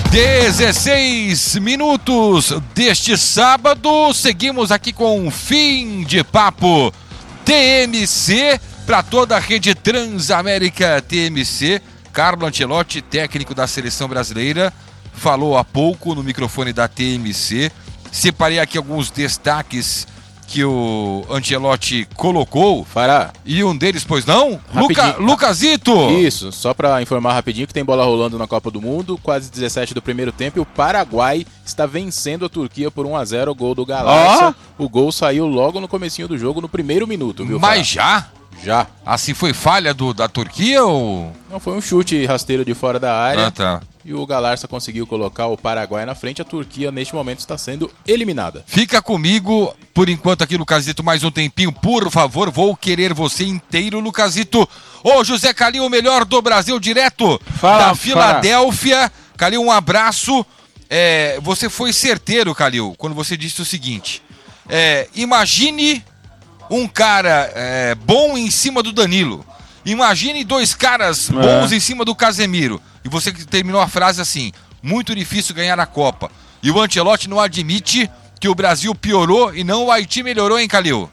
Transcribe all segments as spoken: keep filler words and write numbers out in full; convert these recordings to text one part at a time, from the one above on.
dezesseis minutos deste sábado, seguimos aqui com um Fim de Papo T M C para toda a rede Transamérica T M C. Carlo Ancelotti, técnico da seleção brasileira, falou há pouco no microfone da T M C. Separei aqui alguns destaques que o Ancelotti colocou. Fará. E um deles, pois não? Luca, Lucasito! Isso, só para informar rapidinho que tem bola rolando na Copa do Mundo, quase dezessete do primeiro tempo, e o Paraguai está vencendo a Turquia por um a zero, o gol do Galarça. Oh. O gol saiu logo no comecinho do jogo, no primeiro minuto, viu, Mas já? Já. Assim foi falha do, da Turquia ou... Não, foi um chute rasteiro de fora da área. Ah, tá. E o Galarça conseguiu colocar o Paraguai na frente. A Turquia, neste momento, está sendo eliminada. Fica comigo, por enquanto aqui, Lucasito, mais um tempinho. Por favor, vou querer você inteiro, Lucasito. Ô, José Calil, o melhor do Brasil, direto fala, da Filadélfia. Calil, um abraço. É, você foi certeiro, Calil, quando você disse o seguinte. É, imagine um cara é, bom em cima do Danilo. Imagine dois caras é. bons em cima do Casemiro. E você terminou a frase assim: muito difícil ganhar a Copa. E o Ancelotti não admite que o Brasil piorou e não o Haiti melhorou, hein, Calil?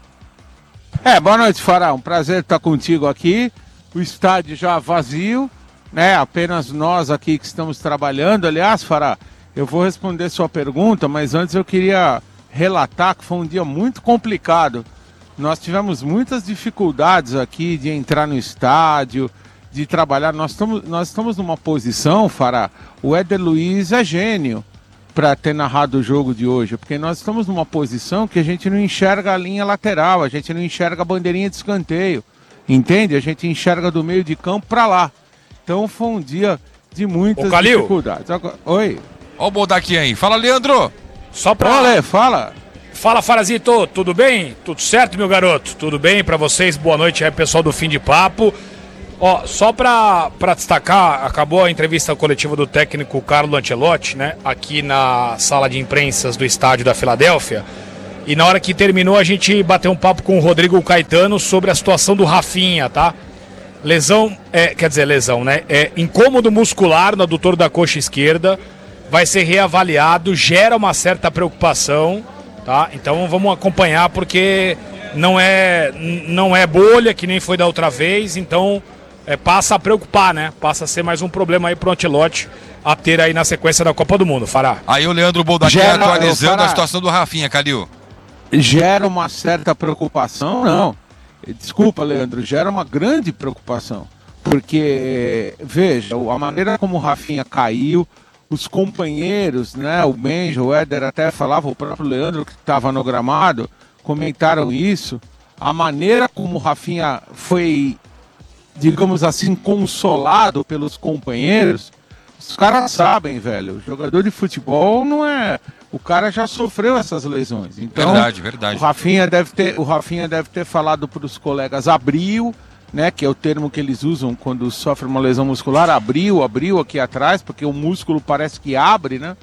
É, boa noite, Fará. Um prazer estar contigo aqui. O estádio já vazio, né? Apenas nós aqui que estamos trabalhando. Aliás, Fará, eu vou responder sua pergunta, mas antes eu queria relatar que foi um dia muito complicado. Nós tivemos muitas dificuldades aqui de entrar no estádio, de trabalhar. Nós estamos, nós estamos numa posição, Fará, o Éder Luiz é gênio para ter narrado o jogo de hoje, porque nós estamos numa posição que a gente não enxerga a linha lateral, a gente não enxerga a bandeirinha de escanteio, entende? A gente enxerga do meio de campo para lá. Então foi um dia de muitas Ô, dificuldades. Agora, oi. Ó o Boldaqui aí. Fala, Leandro. Só pra... Olha, fala. Fala, Farazito, tudo bem? Tudo certo, meu garoto? Tudo bem pra vocês? Boa noite aí, pessoal do Fim de Papo. Ó, só pra, pra destacar, acabou a entrevista coletiva do técnico Carlo Ancelotti, né? Aqui na sala de imprensas do estádio da Filadélfia. E na hora que terminou, a gente bateu um papo com o Rodrigo Caetano sobre a situação do Rafinha, tá? Lesão, é, quer dizer, lesão, né? É incômodo muscular no adutor da coxa esquerda. Vai ser reavaliado, gera uma certa preocupação. Tá? Então vamos acompanhar, porque não é, não é bolha, que nem foi da outra vez, então é, passa a preocupar, né? Passa a ser mais um problema aí pro Ancelotti a ter aí na sequência da Copa do Mundo, Fará. Aí o Leandro Boldaqui atualizando a situação do Rafinha, Calil. Gera uma certa preocupação? Não. Desculpa, Leandro, gera uma grande preocupação, porque, veja, a maneira como o Rafinha caiu, os companheiros, né, o Benjo, o Éder até falava, o próprio Leandro que estava no gramado, comentaram isso, a maneira como o Rafinha foi, digamos assim, consolado pelos companheiros, os caras sabem, velho, o jogador de futebol não é... O cara já sofreu essas lesões. Então, verdade, verdade. O Rafinha deve ter, o Rafinha deve ter falado para os colegas, abriu, né, que é o termo que eles usam quando sofre uma lesão muscular, abriu, abriu aqui atrás, porque o músculo parece que abre, né?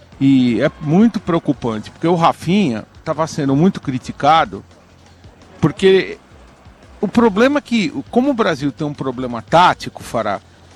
E é muito preocupante, porque o Rafinha estava sendo muito criticado, porque o problema é que, como o Brasil tem um problema tático, Fará,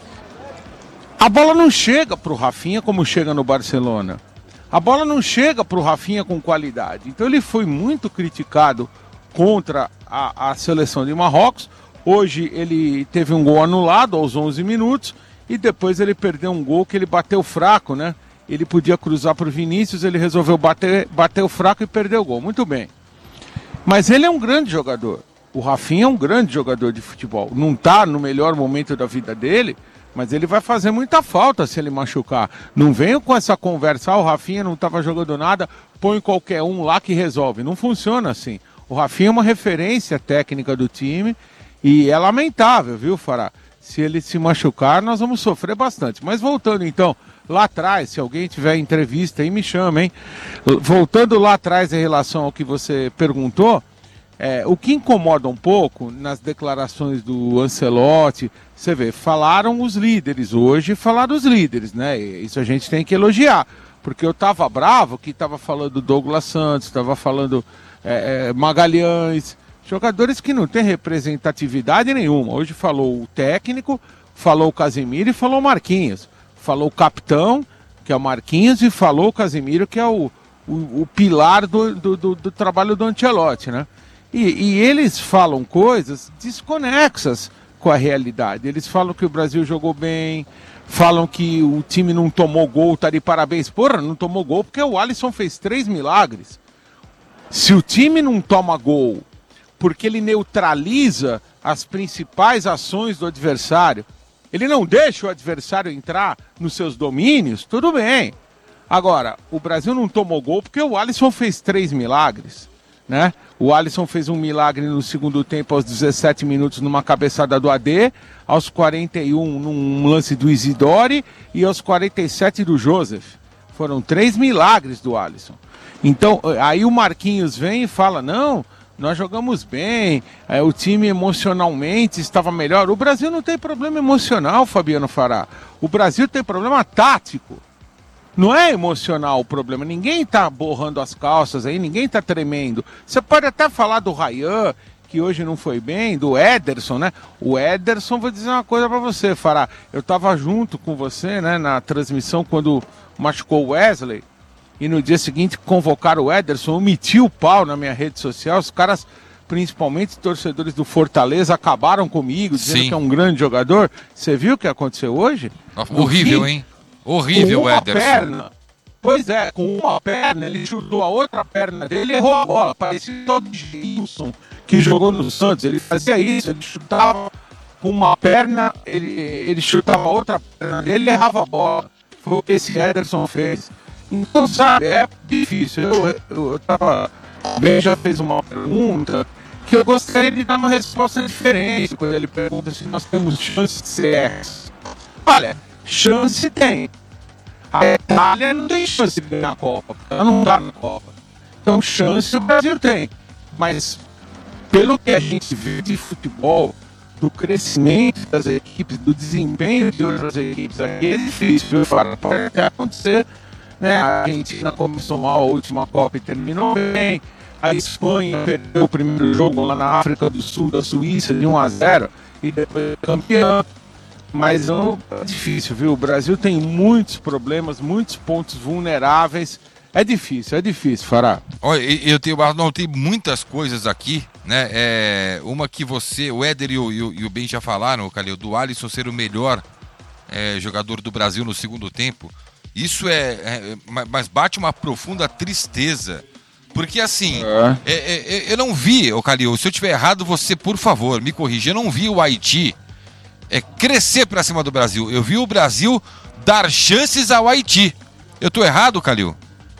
a bola não chega para o Rafinha como chega no Barcelona. A bola não chega para o Rafinha com qualidade. Então ele foi muito criticado contra a, a seleção de Marrocos. Hoje ele teve um gol anulado aos onze minutos e depois ele perdeu um gol que ele bateu fraco, né? Ele podia cruzar para o Vinícius, ele resolveu bater, bater o fraco e perdeu o gol. Muito bem. Mas ele é um grande jogador. O Rafinha é um grande jogador de futebol. Não está no melhor momento da vida dele, mas ele vai fazer muita falta se ele machucar. Não venham com essa conversa, ah, o Rafinha não estava jogando nada, põe qualquer um lá que resolve. Não funciona assim. O Rafinha é uma referência técnica do time e é lamentável, viu, Fará? Se ele se machucar, nós vamos sofrer bastante. Mas voltando então, lá atrás, se alguém tiver entrevista aí, me chama, hein? Voltando lá atrás em relação ao que você perguntou, é, o que incomoda um pouco nas declarações do Ancelotti, você vê, falaram os líderes hoje, falaram os líderes, né? E isso a gente tem que elogiar, porque eu tava bravo que tava falando Douglas Santos, tava falando é, é, Magalhães, jogadores que não têm representatividade nenhuma. Hoje falou o técnico, falou o Casemiro e falou o Marquinhos, falou o capitão, que é o Marquinhos, e falou o Casemiro, que é o, o, o pilar do, do, do, do trabalho do Ancelotti, né? E, e eles falam coisas desconexas com a realidade. Eles falam que o Brasil jogou bem, falam que o time não tomou gol, tá de parabéns. Porra, não tomou gol porque o Alisson fez três milagres. Se o time não toma gol porque ele neutraliza as principais ações do adversário, ele não deixa o adversário entrar nos seus domínios, tudo bem. Agora, o Brasil não tomou gol porque o Alisson fez três milagres, né? O Alisson fez um milagre no segundo tempo aos dezessete minutos numa cabeçada do A D, aos quarenta e um num lance do Isidore e aos quarenta e sete do Joseph. Foram três milagres do Alisson. Então, aí o Marquinhos vem e fala, não, nós jogamos bem, é, o time emocionalmente estava melhor. O Brasil não tem problema emocional, Fabiano Fará. O Brasil tem problema tático. Não é emocional o problema. Ninguém está borrando as calças aí, ninguém está tremendo. Você pode até falar do Ryan, que hoje não foi bem, do Ederson, né? O Ederson, vou dizer uma coisa para você, Fará. Eu estava junto com você, né, na transmissão quando machucou o Wesley. E no dia seguinte convocaram o Ederson, eu meti o pau na minha rede social, os caras, principalmente torcedores do Fortaleza, acabaram comigo, dizendo Sim. que é um grande jogador. Você viu o que aconteceu hoje? Horrível, fim, hein? Horrível o Ederson. Perna, pois é, com uma perna, ele chutou a outra perna dele e errou a bola. Parecia todo Gilson que jogou no Santos, ele fazia isso, ele chutava com uma perna, ele, ele chutava a outra perna dele e errava a bola. Foi o que esse Ederson fez. Então, sabe, é difícil. Eu, eu, eu tava. O Ben já fez uma pergunta que eu gostaria de dar uma resposta diferente quando ele pergunta se nós temos chance de ser ex. Olha, chance tem. A Itália não tem chance de ganhar a Copa, porque ela não tá na Copa. Então, chance o Brasil tem. Mas, pelo que a gente vê de futebol, do crescimento das equipes, do desempenho de outras equipes, aqui é difícil, viu? Pode até acontecer. Né? A Argentina começou mal a última Copa e terminou bem. A Espanha perdeu o primeiro jogo lá na África do Sul, da Suíça, de um a zero, e depois é campeão. Mas não, é difícil, viu? O Brasil tem muitos problemas, muitos pontos vulneráveis. É difícil, é difícil, Fará. Olha, eu tenho, anotei muitas coisas aqui, né? É, uma que você, o Éder e o, e o, e o Ben já falaram, Calil, do Alisson ser o melhor é, jogador do Brasil no segundo tempo. Isso é, é. Mas bate uma profunda tristeza. Porque assim, é. É, é, eu não vi, ô Calil, se eu estiver errado, você, por favor, me corrija. Eu não vi o Haiti é, crescer pra cima do Brasil. Eu vi o Brasil dar chances ao Haiti. Eu tô errado, Calil?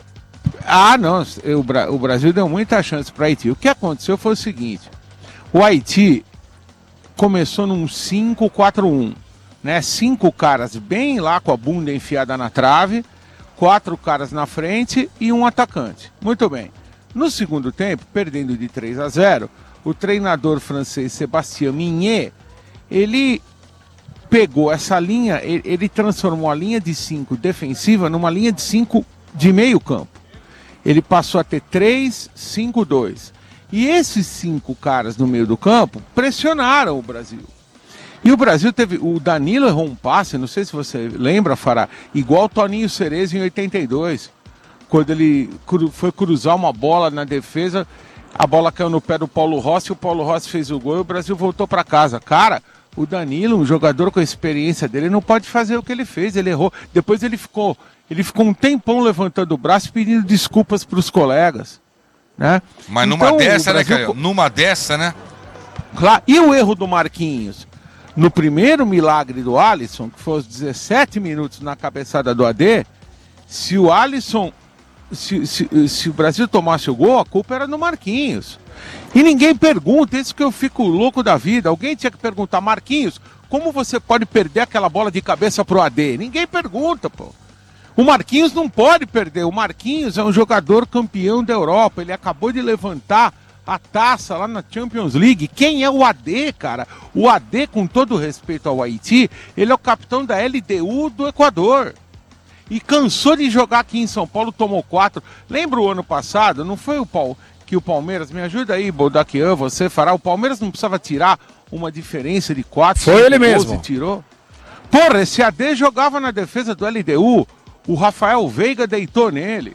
Ah, não. Eu, o Brasil deu muita chance para o Haiti. O que aconteceu foi o seguinte: o Haiti começou num cinco quatro um. Né, cinco caras bem lá com a bunda enfiada na trave, quatro caras na frente e um atacante. Muito bem. No segundo tempo, perdendo de três a zero, o treinador francês Sébastien Mignet, ele pegou essa linha, ele, ele transformou a linha de cinco defensiva numa linha de cinco de meio campo. Ele passou a ter três, cinco, dois. E esses cinco caras no meio do campo pressionaram o Brasil. E o Brasil teve, o Danilo errou um passe, não sei se você lembra, Fará, igual o Toninho Cerezo em oitenta e dois, quando ele cru, foi cruzar uma bola na defesa, a bola caiu no pé do Paulo Rossi, o Paulo Rossi fez o gol e o Brasil voltou para casa. Cara, o Danilo, um jogador com a experiência dele, não pode fazer o que ele fez, ele errou. Depois ele ficou, ele ficou um tempão levantando o braço pedindo desculpas para os colegas. Né? Mas numa então, dessa, Brasil... né, Caio? Numa dessa, né? Claro. E o erro do Marquinhos? No primeiro milagre do Alisson, que foi aos dezessete minutos na cabeçada do A D, se o Alisson, se, se, se o Brasil tomasse o gol, a culpa era no Marquinhos. E ninguém pergunta, isso que eu fico louco da vida. Alguém tinha que perguntar, Marquinhos, como você pode perder aquela bola de cabeça pro A D? Ninguém pergunta, pô. O Marquinhos não pode perder. O Marquinhos é um jogador campeão da Europa. Ele acabou de levantar a taça lá na Champions League. Quem é o A D, cara? O A D, com todo respeito ao Haiti, ele é o capitão da L D U do Equador. E cansou de jogar aqui em São Paulo, tomou quatro. Lembra o ano passado? Não foi o Paulo que o Palmeiras, me ajuda aí, Boldaquian, você fará. O Palmeiras não precisava tirar uma diferença de quatro. Foi ele mesmo. E tirou. Porra, esse A D jogava na defesa do L D U. O Rafael Veiga deitou nele.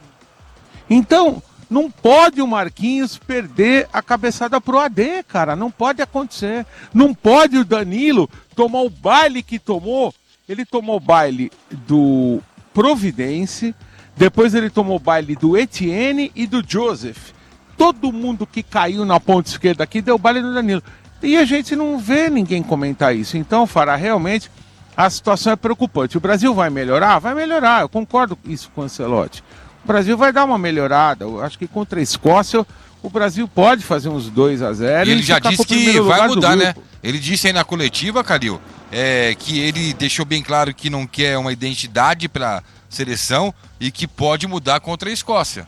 Então, não pode o Marquinhos perder a cabeçada pro A D, cara. Não pode acontecer. Não pode o Danilo tomar o baile que tomou. Ele tomou o baile do Providence, depois ele tomou o baile do Etienne e do Joseph. Todo mundo que caiu na ponta esquerda aqui deu baile no Danilo. E a gente não vê ninguém comentar isso. Então, Fará, realmente a situação é preocupante. O Brasil vai melhorar? Vai melhorar. Eu concordo com isso com o Ancelotti. O Brasil vai dar uma melhorada. Eu acho que contra a Escócia o Brasil pode fazer uns dois a zero. E ele já disse que vai mudar, né? Ele disse aí na coletiva, Calil, é, que ele deixou bem claro que não quer uma identidade para a seleção e que pode mudar contra a Escócia.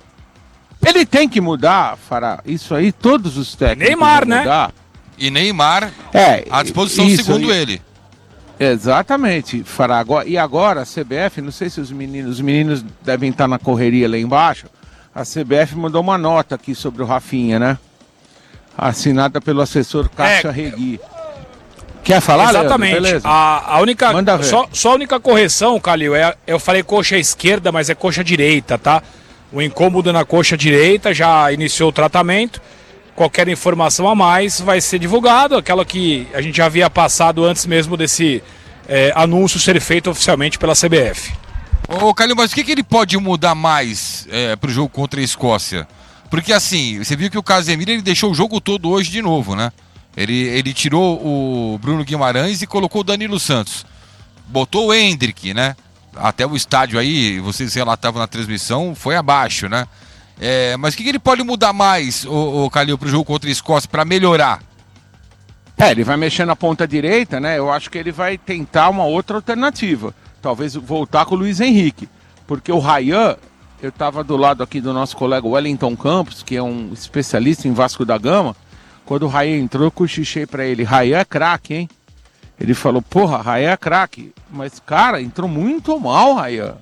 Ele tem que mudar, Fará. Isso aí, todos os técnicos Neymar, vão mudar. né? E Neymar é, à disposição, isso, segundo e... ele. Exatamente, Fará. E agora a C B F, não sei se os meninos, os meninos devem estar na correria lá embaixo, a C B F mandou uma nota aqui sobre o Rafinha, né? Assinada pelo assessor Cássio É. Arregui. Quer falar, Exatamente. Leandro? Beleza. A, a única, Manda ver. só, só a única correção, Calil, é, eu falei coxa esquerda, mas é coxa direita, tá? O incômodo na coxa direita já iniciou o tratamento. Qualquer informação a mais vai ser divulgado, aquela que a gente já havia passado antes mesmo desse é, anúncio ser feito oficialmente pela C B F. Ô, Calil, mas o que, que ele pode mudar mais é, pro jogo contra a Escócia? Porque assim, você viu que o Casemiro ele deixou o jogo todo hoje de novo, né? Ele, ele tirou o Bruno Guimarães e colocou o Danilo Santos. Botou o Endrick, né? Até o estádio aí, vocês relatavam na transmissão, foi abaixo, né? É, mas o que, que ele pode mudar mais, o, o Calil, pro jogo contra a Escócia para melhorar? É, ele vai mexer na ponta direita, né? Eu acho que ele vai tentar uma outra alternativa. Talvez voltar com o Luiz Henrique. Porque o Ryan, eu estava do lado aqui do nosso colega Wellington Campos, que é um especialista em Vasco da Gama. Quando o Ryan entrou, eu cochichei pra ele. Ryan é craque, hein? Ele falou, porra, Ryan é craque. Mas, cara, entrou muito mal, Ryan.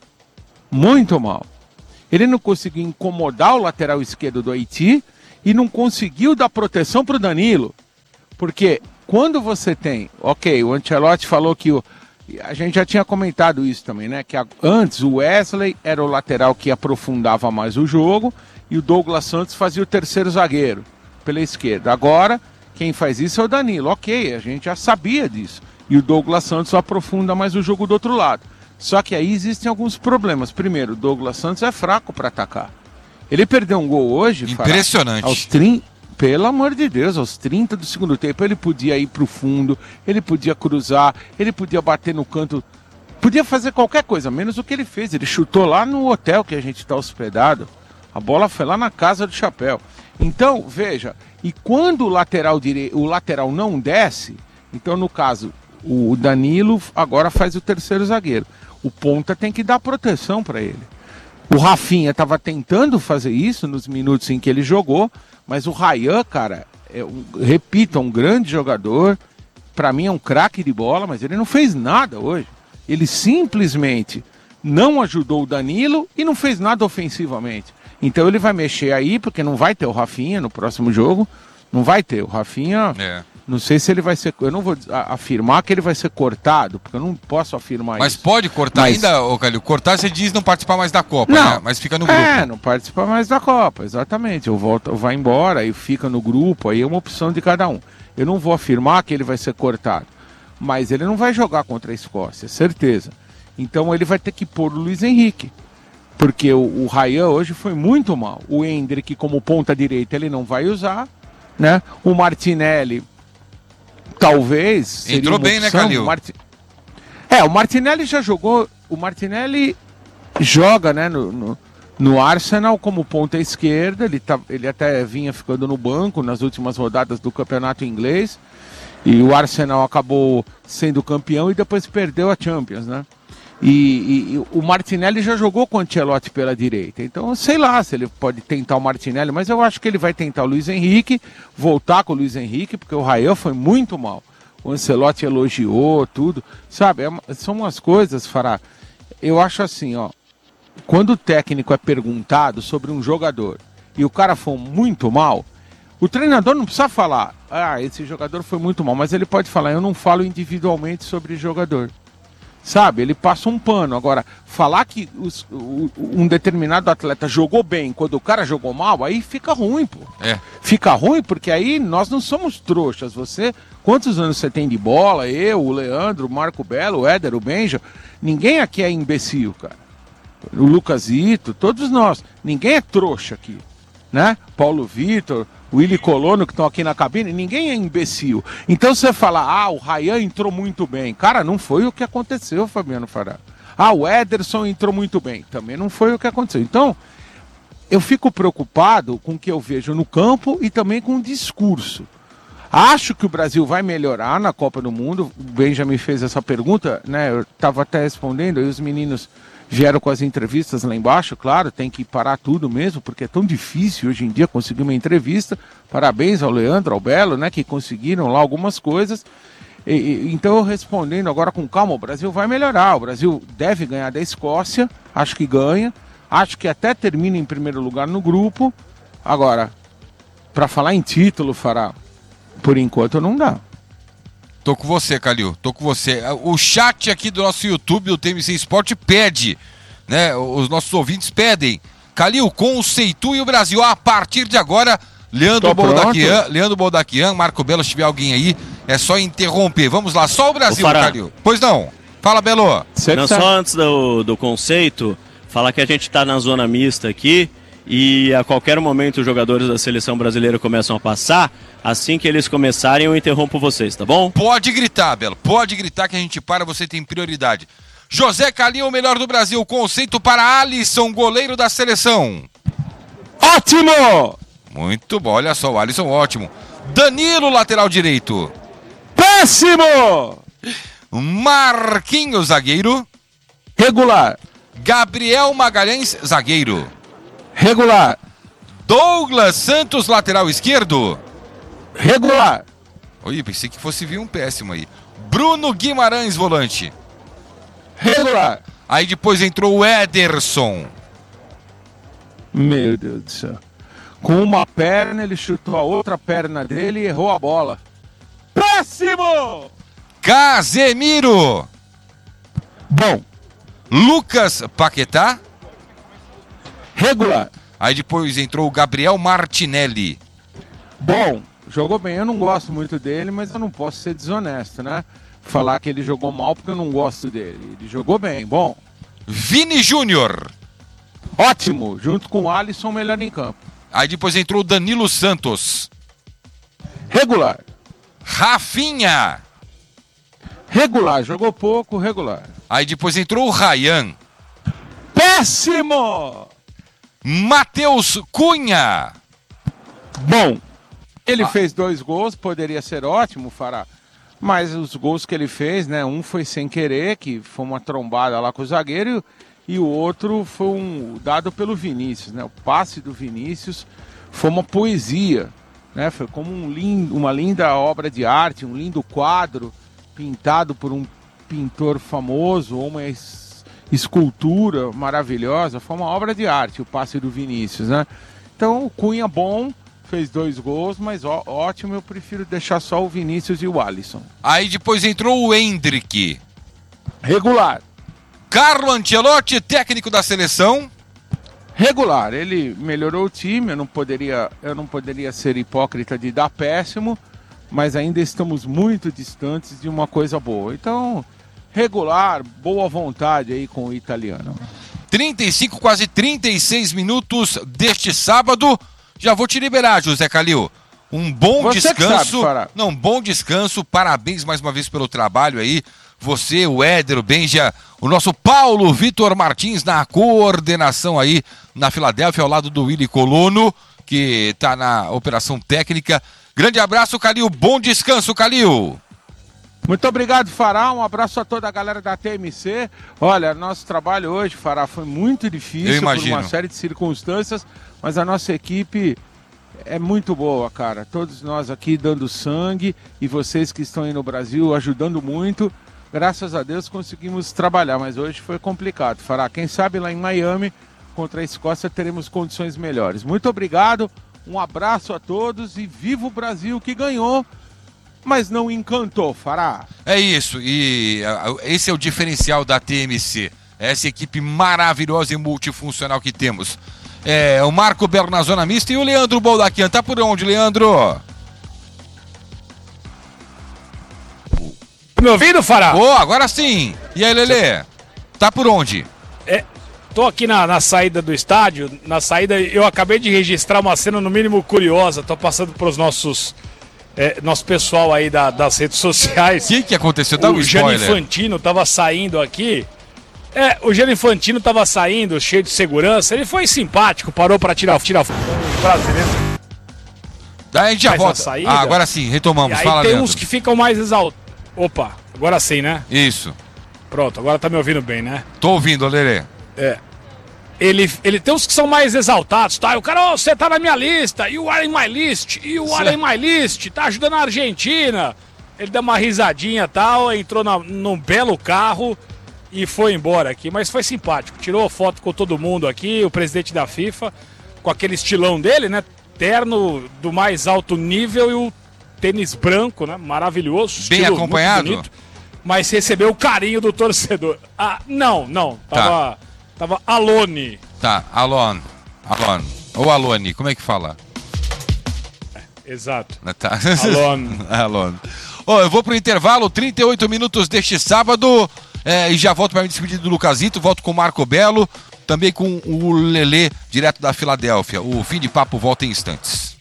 Muito mal. Ele não conseguiu incomodar o lateral esquerdo do Haiti e não conseguiu dar proteção pro Danilo. Porque quando você tem... Ok, o Ancelotti falou que... O, a gente já tinha comentado isso também, né? Que a, antes o Wesley era o lateral que aprofundava mais o jogo e o Douglas Santos fazia o terceiro zagueiro pela esquerda. Agora, quem faz isso é o Danilo. Ok, a gente já sabia disso. E o Douglas Santos aprofunda mais o jogo do outro lado. Só que aí existem alguns problemas. Primeiro, o Douglas Santos é fraco para atacar. Ele perdeu um gol hoje. Impressionante. Fará, aos trinta, pelo amor de Deus, aos trinta do segundo tempo, ele podia ir para o fundo, ele podia cruzar, ele podia bater no canto, podia fazer qualquer coisa, menos o que ele fez. Ele chutou lá no hotel que a gente está hospedado. A bola foi lá na casa do chapéu. Então, veja, e quando o lateral, dire... o lateral não desce, então no caso, o Danilo agora faz o terceiro zagueiro. O ponta tem que dar proteção para ele. O Rafinha estava tentando fazer isso nos minutos em que ele jogou, mas o Ryan, cara, é um, repito, é um grande jogador. Para mim é um craque de bola, mas ele não fez nada hoje. Ele simplesmente não ajudou o Danilo e não fez nada ofensivamente. Então ele vai mexer aí, porque não vai ter o Rafinha no próximo jogo. Não vai ter. O Rafinha, É. não sei se ele vai ser... Eu não vou afirmar que ele vai ser cortado, porque eu não posso afirmar Mas isso. pode cortar Mas- ainda, ô Calil? Cortar você diz não participar mais da Copa, Não. né? Mas fica no grupo. É, não participa mais da Copa, exatamente. Eu volto, vai embora e fica no grupo, aí é uma opção de cada um. Eu não vou afirmar que ele vai ser cortado, mas ele não vai jogar contra a Escócia, certeza. Então ele vai ter que pôr o Luiz Henrique, porque o, o Ryan hoje foi muito mal. O Endrick como ponta direita ele não vai usar, né? O Martinelli talvez seria Entrou uma bem, né, opção. Calil? O Marti- É, o Martinelli já jogou. O Martinelli joga, né, no, no, no Arsenal como ponta esquerda. Ele, tá, ele até vinha ficando no banco nas últimas rodadas do campeonato inglês. E o Arsenal acabou sendo campeão e depois perdeu a Champions, né? E, e- e o Martinelli já jogou com o Ancelotti pela direita. Então, sei lá se ele pode tentar o Martinelli, mas eu acho que ele vai tentar o Luiz Henrique, voltar com o Luiz Henrique, porque o Rael foi muito mal. O Ancelotti elogiou tudo, sabe? É uma- são umas coisas, Fará. Eu acho assim, ó. Quando o técnico é perguntado sobre um jogador e o cara for muito mal, o treinador não precisa falar, ah, esse jogador foi muito mal, mas ele pode falar, eu não falo individualmente sobre jogador. sabe? Ele passa um pano. Agora, falar que os, o, um determinado atleta jogou bem quando o cara jogou mal, aí fica ruim, pô. É. Fica ruim porque aí nós não somos trouxas. Você, quantos anos você tem de bola? Eu, o Leandro, o Marco Belo, o Éder, o Benja. Ninguém aqui é imbecil, cara. O Lucasito, todos nós. Ninguém é trouxa aqui, né? Paulo Vitor, o Willy Colono que estão aqui na cabine, ninguém é imbecil. Então você fala, ah, o Ryan entrou muito bem. Cara, não foi o que aconteceu, Fabiano Fará. Ah, o Ederson entrou muito bem. Também não foi o que aconteceu. Então, eu fico preocupado com o que eu vejo no campo e também com o discurso. Acho que o Brasil vai melhorar na Copa do Mundo. O Benjamin fez essa pergunta, né? Eu estava até respondendo, e os meninos vieram com as entrevistas lá embaixo, claro, tem que parar tudo mesmo, porque é tão difícil hoje em dia conseguir uma entrevista. Parabéns ao Leandro, ao Belo, né, que conseguiram lá algumas coisas. E, e, então, eu respondendo agora com calma, o Brasil vai melhorar. O Brasil deve ganhar da Escócia, acho que ganha. Acho que até termina em primeiro lugar no grupo. Agora, para falar em título, Fará, por enquanto não dá. Tô com você, Calil, tô com você. O chat aqui do nosso YouTube, do T M C Sport, pede, né? Os nossos ouvintes pedem. Calil, conceitue o Brasil. A partir de agora, Leandro Boldaquian, Leandro Boldaquian, Marco Belo, se tiver alguém aí, é só interromper. Vamos lá, só o Brasil, Calil. Pois não. Fala, Belo. Não, só antes do, do conceito, falar que a gente tá na zona mista aqui e a qualquer momento os jogadores da seleção brasileira começam a passar. Assim que eles começarem, eu interrompo vocês, tá bom? Pode gritar, Belo. Pode gritar que a gente para, você tem prioridade. José Calil, o melhor do Brasil. Conceito para Alisson, goleiro da seleção. Ótimo! Muito bom, olha só, o Alisson ótimo. Danilo, lateral direito. Péssimo! Marquinhos, zagueiro. Regular. Gabriel Magalhães, zagueiro. Regular. Douglas Santos, lateral esquerdo. Regular. Oi, pensei que fosse vir um péssimo aí. Bruno Guimarães, volante. Regular. Aí depois entrou o Ederson. Meu Deus do céu. Com uma perna, ele chutou a outra perna dele e errou a bola. Péssimo! Casemiro. Bom. Lucas Paquetá. Regular. Aí depois entrou o Gabriel Martinelli. Bom, jogou bem. Eu não gosto muito dele, mas eu não posso ser desonesto, né? Falar que ele jogou mal porque eu não gosto dele. Ele jogou bem, bom. Vini Júnior. Ótimo, junto com o Alisson, melhor em campo. Aí depois entrou o Danilo Santos. Regular. Rafinha. Regular, jogou pouco, regular. Aí depois entrou o Ryan. Péssimo! Matheus Cunha. Bom, ele ah. fez dois gols, poderia ser ótimo, Fará. Mas os gols que ele fez, né? Um foi sem querer, que foi uma trombada lá com o zagueiro, e o outro foi um dado pelo Vinícius, né? O passe do Vinícius foi uma poesia, né? Foi como um lindo, uma linda obra de arte, um lindo quadro pintado por um pintor famoso, ou uma es- escultura maravilhosa. Foi uma obra de arte, o passe do Vinícius, né? Então, o Cunha bom, fez dois gols, mas ó, ótimo, eu prefiro deixar só o Vinícius e o Alisson. Aí depois entrou o Endrick. Regular. Carlo Ancelotti, técnico da seleção. Regular, ele melhorou o time, eu não poderia, eu não poderia ser hipócrita de dar péssimo, mas ainda estamos muito distantes de uma coisa boa. Então, regular, boa vontade aí com o italiano. trinta e cinco, quase trinta e seis minutos deste sábado. Já vou te liberar, José Calil. Um bom Você descanso. que sabe, não, bom descanso. Parabéns mais uma vez pelo trabalho aí. Você, o Éder, o Benja, o nosso Paulo Vitor Martins na coordenação aí na Filadélfia, ao lado do Willy Colono, que está na operação técnica. Grande abraço, Calil. Bom descanso, Calil. Muito obrigado, Fará. Um abraço a toda a galera da T M C. Olha, nosso trabalho hoje, Fará, foi muito difícil por uma série de circunstâncias, mas a nossa equipe é muito boa, cara. Todos nós aqui dando sangue e vocês que estão aí no Brasil ajudando muito. Graças a Deus conseguimos trabalhar, mas hoje foi complicado, Fará. Quem sabe lá em Miami, contra a Escócia, teremos condições melhores. Muito obrigado, um abraço a todos e viva o Brasil que ganhou mas não encantou, Fará. É isso, e uh, esse é o diferencial da T M C. Essa equipe maravilhosa e multifuncional que temos. É o Marco Belo na zona mista e o Leandro Boldaquian. Tá por onde, Leandro? Me ouvindo, Fará? Ô, oh, agora sim. E aí, Lelê? Tá por onde? É, tô aqui na, na saída do estádio. Na saída, eu acabei de registrar uma cena no mínimo curiosa. Tô passando pros nossos... É, nosso pessoal aí da, das redes sociais. O que que aconteceu? Dá um o spoiler. Gianni Infantino tava saindo aqui. É, o Gianni Infantino tava saindo, cheio de segurança. Ele foi simpático, parou pra tirar tirar foto. Brasileiro. Daí a gente já Faz volta. a saída. Ah, agora sim, retomamos. E aí Fala, tem Leandro. uns que ficam mais exaltados. Opa, agora sim, né? Isso. Pronto, agora tá me ouvindo bem, né? Tô ouvindo, Lelê. É. Ele, ele tem uns que são mais exaltados, tá? O cara, oh, você tá na minha lista, you are in my list, you are in my list, tá ajudando a Argentina. Ele deu uma risadinha e tal, entrou na, num belo carro e foi embora aqui. Mas foi simpático, tirou foto com todo mundo aqui, o presidente da FIFA, com aquele estilão dele, né? Terno do mais alto nível e o tênis branco, né? Maravilhoso. Bem acompanhado? Muito bonito, mas recebeu o carinho do torcedor. Ah, não, não. Tava, tá. tava alone. Tá, alone. Alone. Ou alone, como é que fala? É, exato. Tá. Alone. Alone. Ó, oh, eu vou pro intervalo, trinta e oito minutos deste sábado, é, e já volto para me despedir do Lucasito, volto com o Marco Belo, também com o Lelê, direto da Filadélfia. O Fim de Papo volta em instantes.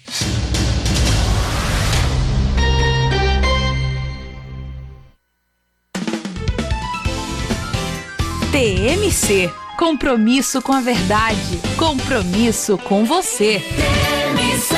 T M C. Compromisso com a verdade. Compromisso com você. T M C.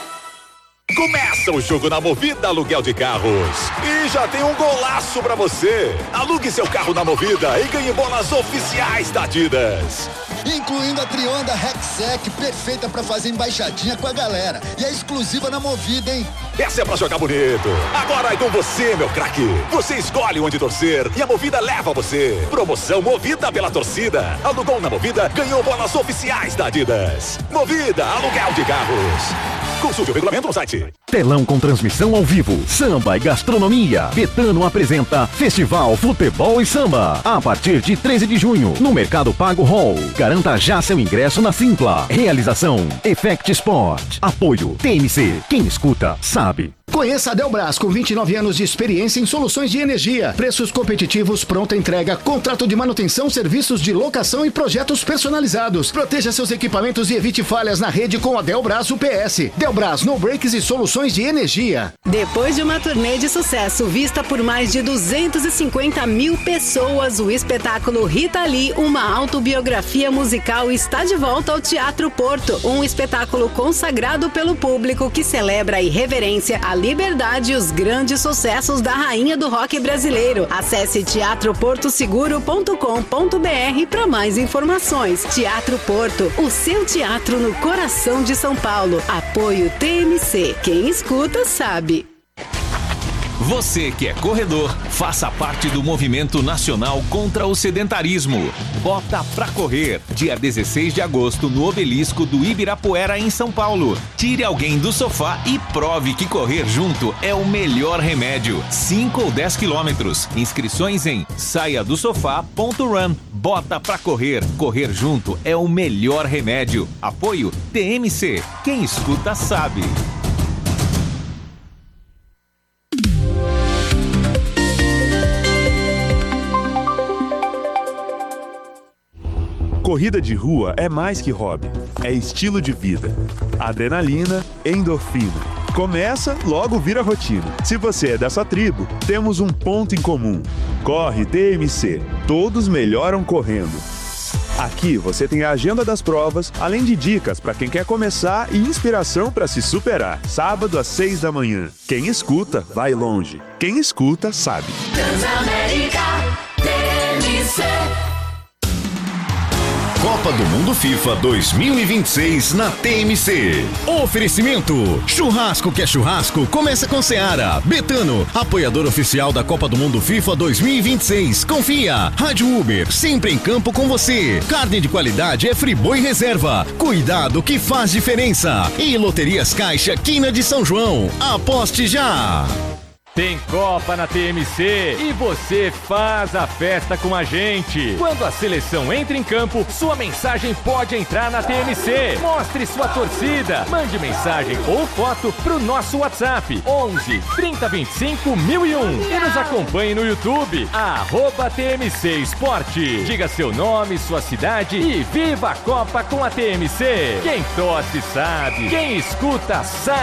Começa o jogo na Movida Aluguel de Carros. E já tem um golaço pra você. Alugue seu carro na Movida e ganhe bolas oficiais da Adidas. Incluindo a Trionda Rexec, perfeita pra fazer embaixadinha com a galera. E é exclusiva na Movida, hein? Essa é pra jogar bonito. Agora é com você, meu craque. Você escolhe onde torcer e a Movida leva você. Promoção Movida pela torcida. Alugou na Movida, ganhou bolas oficiais da Adidas. Movida Aluguel de Carros. Consulte o regulamento no site. Telão com transmissão ao vivo, samba e gastronomia. Betano apresenta Festival Futebol e Samba. A partir de treze de junho, no Mercado Pago Hall. Garanta já seu ingresso na Simpla. Realização Effect Sport. Apoio T M C. Quem escuta, sabe. Conheça a Delbras, com vinte e nove anos de experiência em soluções de energia. Preços competitivos, pronta entrega, contrato de manutenção, serviços de locação e projetos personalizados. Proteja seus equipamentos e evite falhas na rede com a Delbras U P S. Delbras, no breaks e soluções de energia. Depois de uma turnê de sucesso vista por mais de duzentas e cinquenta mil pessoas, o espetáculo Rita Lee, uma autobiografia musical, está de volta ao Teatro Porto. Um espetáculo consagrado pelo público que celebra a irreverência, a liberdade e os grandes sucessos da rainha do rock brasileiro. Acesse teatro porto seguro ponto com ponto b r para mais informações. Teatro Porto, o seu teatro no coração de São Paulo. Apoio T M C. Quem escuta sabe. Você que é corredor, faça parte do movimento nacional contra o sedentarismo. Bota pra correr, dia dezesseis de agosto, no Obelisco do Ibirapuera, em São Paulo. Tire alguém do sofá e prove que correr junto é o melhor remédio. cinco ou dez quilômetros. Inscrições em saia do sofá ponto run. Bota pra correr. Correr junto é o melhor remédio. Apoio T M C. Quem escuta sabe. Corrida de rua é mais que hobby, é estilo de vida. Adrenalina, endorfina. Começa, logo vira rotina. Se você é dessa tribo, temos um ponto em comum. Corre T M C. Todos melhoram correndo. Aqui você tem a agenda das provas, além de dicas para quem quer começar e inspiração para se superar. Sábado às seis da manhã. Quem escuta, vai longe. Quem escuta, sabe. Transamérica T M C. Copa do Mundo FIFA dois mil e vinte e seis na T M C. Oferecimento: churrasco que é churrasco, começa com Seara. Betano, apoiador oficial da Copa do Mundo FIFA dois mil e vinte e seis. Confia. Rádio Uber, sempre em campo com você. Carne de qualidade é Friboi Reserva. Cuidado que faz diferença. E Loterias Caixa, Quina de São João. Aposte já. Tem Copa na T M C e você faz a festa com a gente. Quando a seleção entra em campo, sua mensagem pode entrar na T M C. Mostre sua torcida. Mande mensagem ou foto pro nosso WhatsApp onze, trinta, vinte e cinco, mil e um e nos acompanhe no YouTube, arroba T M C Esporte. Diga seu nome, sua cidade e viva a Copa com a T M C. Quem torce sabe, quem escuta sabe.